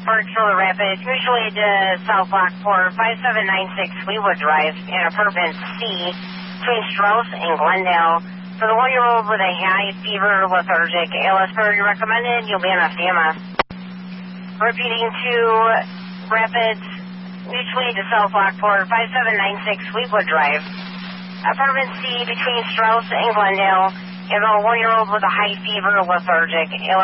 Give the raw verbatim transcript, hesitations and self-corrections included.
Park Solar Rapids, mutually to South Lockport, five seven nine six Leewood Drive, in apartment C, between Strauss and Glendale. For the one-year-old with a high fever, lethargic, A L S priority recommended, you'll be on F D M S. Repeating to Rapids, mutually to South Lockport, five seven nine six Leewood Drive, apartment C, between Strauss and Glendale. You have a one-year-old with a high fever, lethargic, A L S